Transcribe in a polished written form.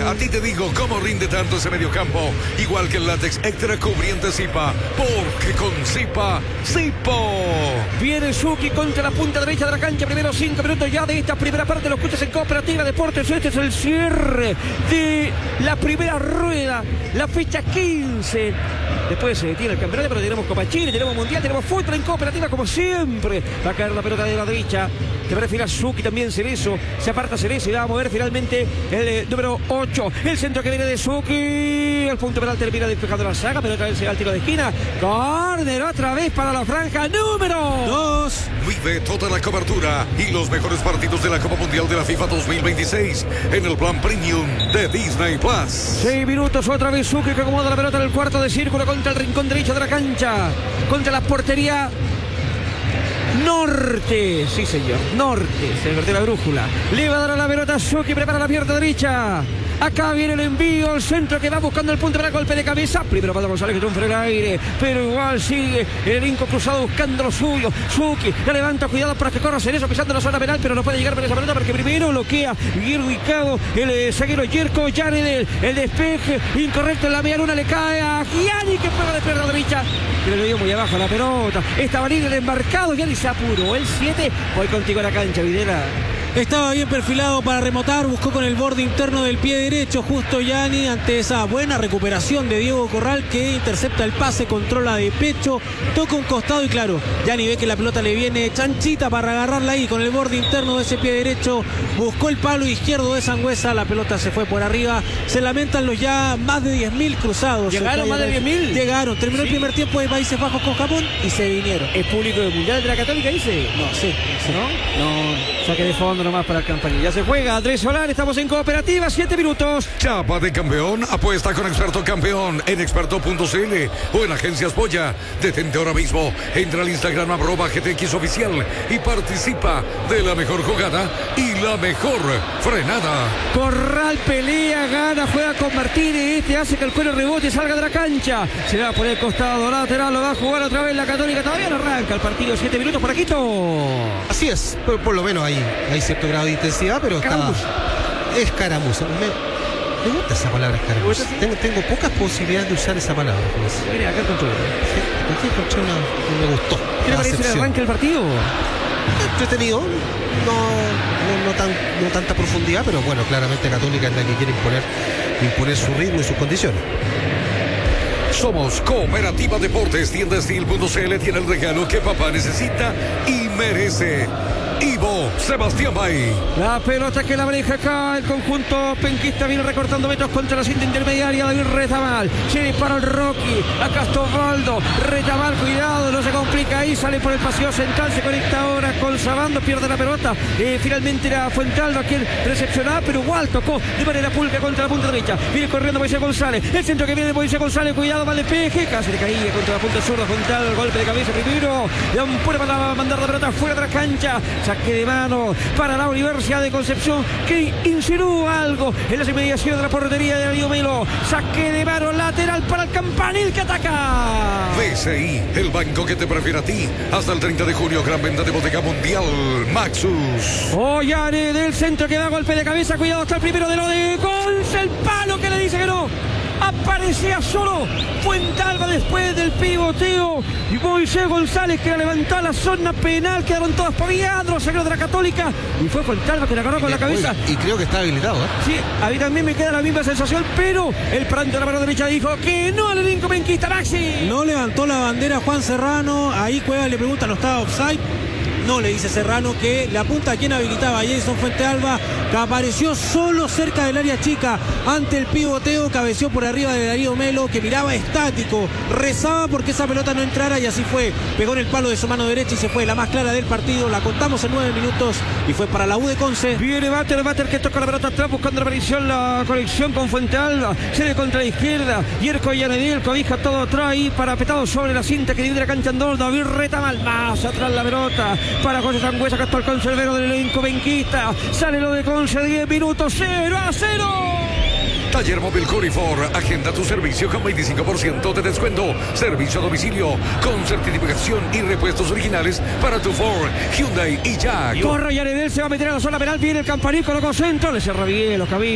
A ti te digo, ¿cómo rinde tanto ese mediocampo? Igual que el látex extra cubriente Zipa, porque con Zipa, Zipo. Viene Suki contra la punta derecha de la cancha. Primero 5 minutos ya de esta primera parte. Lo escuchas en Cooperativa Deportes. Este es el cierre de la primera rueda, la fecha 15. Después se detiene el campeonato, pero tenemos Copa Chile, tenemos Mundial, tenemos fútbol en Cooperativa como siempre. Va a caer la pelota de la derecha. De prefiere Suki también Cerezo. Se aparta Cerezo y va a mover finalmente el número 8. El centro que viene de Suki. El punto penal termina despejando la saga, pero otra vez se va al tiro de esquina. Córner otra vez para la franja número 2. Vive toda la cobertura y los mejores partidos de la Copa Mundial de la FIFA 2026 en el plan premium de Disney Plus. 6 minutos, otra vez Suki que acomoda la pelota en el cuarto de círculo contra el rincón derecho de la cancha. Contra la portería norte, sí señor, norte, se perdió la brújula. Le va a dar a la pelota Suki, prepara la pierna derecha. Acá viene el envío, el centro que va buscando el punto para el golpe de cabeza. Primero Pablo González que triunfa en el aire, pero igual sigue el hinco cruzado buscando lo suyo. Suki la levanta, cuidado para que corra Cerezo pisando la zona penal, pero no puede llegar por esa pelota porque primero bloquea bien ubicado el zaguero Yerko Yaredel. El despeje incorrecto en la media luna le cae a Gianni que pega de pierna derecha, pero le dio muy abajo la pelota. Estaba libre el embarcado, Gianni se apuró. El 7, voy contigo a la cancha, Videla. Estaba bien perfilado para rematar, buscó con el borde interno del pie derecho justo Gianni ante esa buena recuperación de Diego Corral que intercepta el pase, controla de pecho, toca un costado y claro, Gianni ve que la pelota le viene chanchita para agarrarla ahí con el borde interno de ese pie derecho, buscó el palo izquierdo de Sangüesa, la pelota se fue por arriba, se lamentan los ya más de 10.000 cruzados. ¿Llegaron más de 10.000? Llegaron, terminó el primer tiempo de Países Bajos con Japón y se vinieron. ¿Es público del Mundial de la Católica, dice? No, sí. No, saque de fondo nomás para el campanilla. Ya se juega Andrés Solar, estamos en Cooperativa, 7 minutos. Chapa de campeón, apuesta con Experto Campeón en experto.cl o en Agencias Boya. Detente ahora mismo, entra al Instagram @GTX Oficial y participa de la mejor jugada y la mejor frenada. Corral pelea, gana, juega con Martínez. Este hace que el cuero rebote y salga de la cancha. Se va por el costado lateral, lo va a jugar otra vez la Católica. Todavía no arranca el partido, 7 minutos por Quito. Así es, por lo menos hay cierto grado de intensidad, pero es caramuza. Me gusta esa palabra, escaramuza. Tengo pocas posibilidades de usar esa palabra. Mira, acá el control. Aquí encontré me gustó. ¿Qué le parece el arranque del partido? Entretenido, no tanta profundidad, pero bueno, claramente Católica es la que quiere imponer su ritmo y sus condiciones. Somos Cooperativa Deportes, tiendastil.cl tiene el regalo que papá necesita y merece. Ivo Sebastián Bay. La pelota que la maneja acá el conjunto penquista, viene recortando metros contra la cinta intermediaria. David Retamal, se dispara el Rocky, acá está Osvaldo, Retamal, cuidado, no se complica ahí, sale por el pasillo central, se conecta ahora con Sabando, pierde la pelota, finalmente era Fuentalba quien recepcionaba, pero igual tocó de manera pulcra contra la punta derecha, viene corriendo Moisés González, el centro que viene de Moisés González, cuidado, va el despeje, casi le caía contra la punta zurda, Fuentalba, golpe de cabeza primero, le dan pura para mandar la pelota fuera de la cancha. Saque de mano para la Universidad de Concepción que insinúa algo en las inmediaciones de la portería de Darío Melo. Saque de mano lateral para el Campanil que ataca. BCI, el banco que te prefiere a ti. Hasta el 30 de junio, gran venta de bodega mundial. Maxus. Ollane del centro que da golpe de cabeza. Cuidado, está el primero de lo de Gonz. El palo que le dice que no. Aparecía solo Fuentalba después del pivoteo y Moisés González que la levantó a la zona penal, quedaron todos paviando los zagueros de la Católica y fue Fuentalba que la agarró con la cabeza. Y creo que está habilitado, ¿eh? Sí, a mí también me queda la misma sensación, pero el pranto de la mano derecha dijo que no al elenco penquista. Maxi. No levantó la bandera Juan Serrano, ahí Cueva le pregunta, ¿no estaba offside? No, le dice Serrano que la punta a quien habilitaba Jason Fuentealba, que apareció solo cerca del área chica ante el pivoteo, cabeció por arriba de Darío Melo, que miraba estático, rezaba porque esa pelota no entrara y así fue, pegó en el palo de su mano derecha y se fue, la más clara del partido, la contamos en 9 minutos y fue para la U de Conce. Viene Bater que toca la pelota atrás buscando la conexión con Fuentealba, se ve contra la izquierda, Yerko Yanedil cobija todo atrás y parapetado sobre la cinta que divide la cancha en dos, David Retamal, más atrás la pelota para José Sangüesa, acá está el conservero del elenco benquista, sale lo de Conce, 10 minutos, 0-0. Taller Móvil Curifor, agenda tu servicio con 25% de descuento, servicio a domicilio con certificación y repuestos originales para tu Ford, Hyundai y Jack. Corre Yaredel, se va a meter a la zona penal, viene el Campanil, colocó centro, le cerra bien los caminos.